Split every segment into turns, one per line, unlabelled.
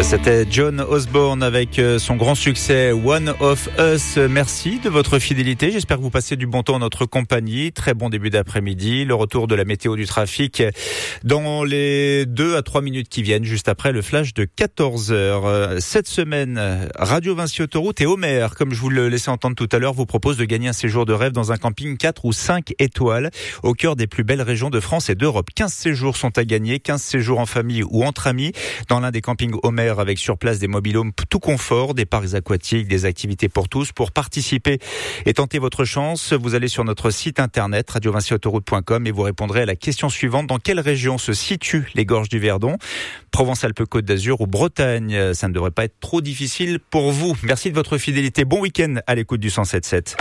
C'était John Osborne avec son grand succès One of Us. Merci de votre fidélité. J'espère que vous passez du bon temps en notre compagnie. Très bon début d'après-midi. Le retour de la météo du trafic dans les 2 à 3 minutes qui viennent, juste après le flash de 14h. Cette semaine, Radio Vinci Autoroute et Homer, comme je vous le laissais entendre tout à l'heure, vous propose de gagner un séjour de rêve dans un camping 4 ou 5 étoiles au cœur des plus belles régions de France et d'Europe. 15 séjours sont à gagner, 15 séjours en famille ou entre amis dans l'un des campings Homer, avec sur place des mobil-homes tout confort, des parcs aquatiques, des activités pour tous. Pour participer et tenter votre chance, vous allez sur notre site internet radiovinciautoroute.com et vous répondrez à la question suivante: dans quelle région se situent les Gorges du Verdon? Provence-Alpes-Côte d'Azur ou Bretagne? Ça ne devrait pas être trop difficile pour vous. Merci de votre fidélité. Bon week-end à l'écoute du 107.7.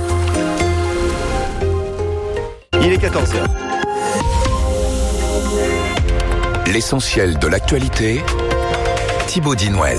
Il est 14h.
L'essentiel de l'actualité, Thibaut Dinouel.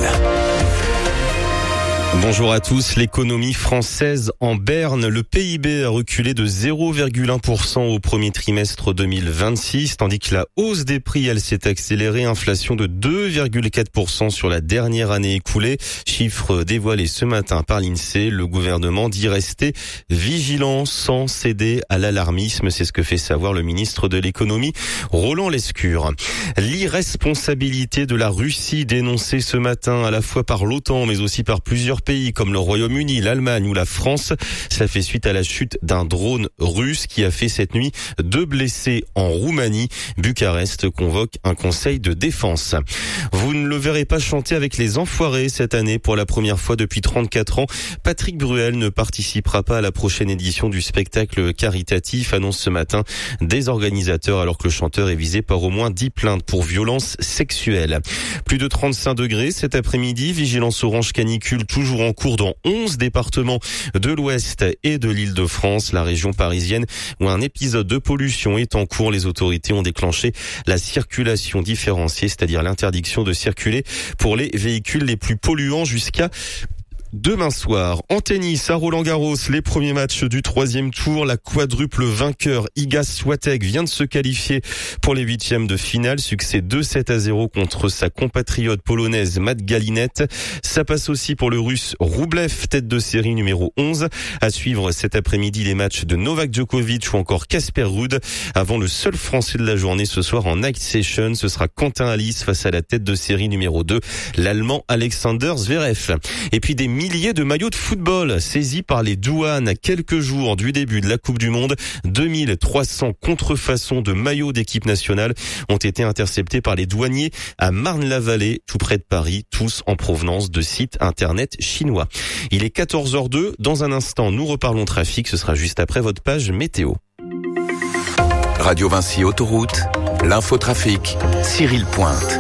Bonjour à tous. L'économie française en berne. Le PIB a reculé de 0,1% au premier trimestre 2026, tandis que la hausse des prix, elle s'est accélérée. Inflation de 2,4% sur la dernière année écoulée. Chiffre dévoilé ce matin par l'INSEE. Le gouvernement dit rester vigilant sans céder à l'alarmisme. C'est ce que fait savoir le ministre de l'économie, Roland Lescure. L'irresponsabilité de la Russie dénoncée ce matin à la fois par l'OTAN mais aussi par plusieurs pays comme le Royaume-Uni, l'Allemagne ou la France. Ça fait suite à la chute d'un drone russe qui a fait cette nuit 2 blessés en Roumanie. Bucarest convoque un conseil de défense. Vous ne le verrez pas chanter avec les Enfoirés cette année pour la première fois depuis 34 ans. Patrick Bruel ne participera pas à la prochaine édition du spectacle caritatif, annonce ce matin des organisateurs, alors que le chanteur est visé par au moins 10 plaintes pour violences sexuelles. Plus de 35 degrés cet après-midi, vigilance orange canicule toujours en cours dans 11 départements de l'Ouest et de l'Île-de-France, la région parisienne où un épisode de pollution est en cours. Les autorités ont déclenché la circulation différenciée, c'est-à-dire l'interdiction de circuler pour les véhicules les plus polluants jusqu'à demain soir. En tennis, à Roland-Garros, les premiers matchs du 3e tour. La quadruple vainqueur Iga Swiatek vient de se qualifier pour les 8e de finale. Succès 2-7-0 contre sa compatriote polonaise Matt Galinette. Ça passe aussi pour le russe Roublev, tête de série numéro 11. À suivre cet après-midi les matchs de Novak Djokovic ou encore Casper Ruud. Avant le seul français de la journée ce soir en night session, ce sera Quentin Alice face à la tête de série numéro 2, l'Allemand Alexander Zverev. Et puis des milliers de maillots de football saisis par les douanes à quelques jours du début de la Coupe du Monde. 2300 contrefaçons de maillots d'équipe nationale ont été interceptés par les douaniers à Marne-la-Vallée, tout près de Paris, tous en provenance de sites internet chinois. Il est 14h02. Dans un instant, nous reparlons trafic. Ce sera juste après votre page météo.
Radio Vinci Autoroute, l'infotrafic, Cyril Pointe.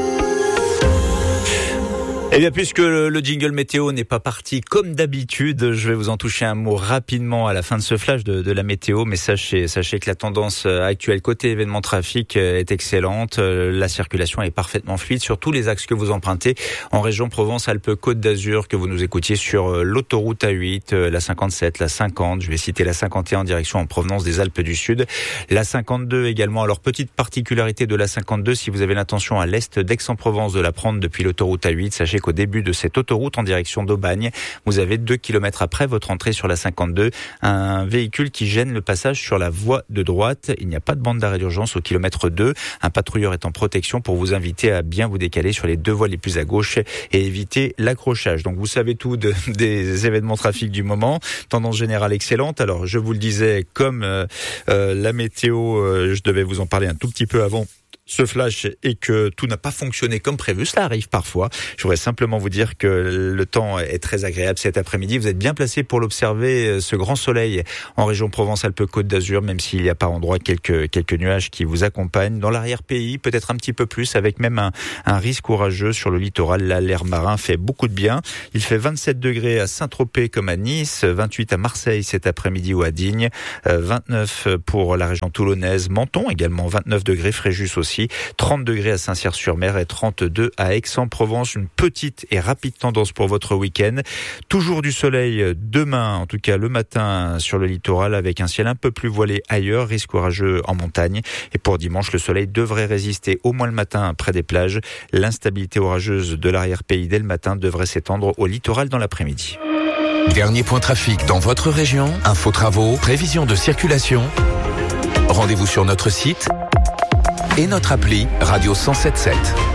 Eh bien, puisque le jingle météo n'est pas parti comme d'habitude, je vais vous en toucher un mot rapidement à la fin de ce flash de la météo. Mais sachez que la tendance actuelle côté événement trafic est excellente. La circulation est parfaitement fluide sur tous les axes que vous empruntez en région Provence-Alpes-Côte d'Azur, que vous nous écoutiez sur l'autoroute A8, la 57, la 50. Je vais citer la 51 en direction en provenance des Alpes du Sud. La 52 également. Alors, petite particularité de la 52, si vous avez l'intention à l'est d'Aix-en-Provence de la prendre depuis l'autoroute A8, sachez qu'au début de cette autoroute en direction d'Aubagne, vous avez 2 km après votre entrée sur la 52, un véhicule qui gêne le passage sur la voie de droite. Il n'y a pas de bande d'arrêt d'urgence au kilomètre 2. Un patrouilleur est en protection pour vous inviter à bien vous décaler sur les 2 voies les plus à gauche et éviter l'accrochage. Donc vous savez tout des événements trafic du moment. Tendance générale excellente. Alors je vous le disais, comme la météo, je devais vous en parler un tout petit peu avant ce flash et que tout n'a pas fonctionné comme prévu. Cela arrive parfois. Je voudrais simplement vous dire que le temps est très agréable cet après-midi. Vous êtes bien placé pour l'observer, ce grand soleil en région Provence-Alpes-Côte d'Azur, même s'il y a par endroits quelques nuages qui vous accompagnent. Dans l'arrière-pays, peut-être un petit peu plus, avec même un risque orageux sur le littoral. Là, l'air marin fait beaucoup de bien. Il fait 27 degrés à Saint-Tropez comme à Nice, 28 à Marseille cet après-midi ou à Digne, 29 pour la région toulonnaise, Menton également, 29 degrés, Fréjus aussi. aussi. 30 degrés à Saint-Cyr-sur-Mer et 32 à Aix-en-Provence. Une petite et rapide tendance pour votre week-end. Toujours du soleil demain, en tout cas le matin sur le littoral, avec un ciel un peu plus voilé ailleurs, risque orageux en montagne. Et pour dimanche, le soleil devrait résister au moins le matin près des plages. L'instabilité orageuse de l'arrière-pays dès le matin devrait s'étendre au littoral dans l'après-midi.
Dernier point trafic dans votre région, info travaux, prévision de circulation. Rendez-vous sur notre site et notre appli Radio 107.7.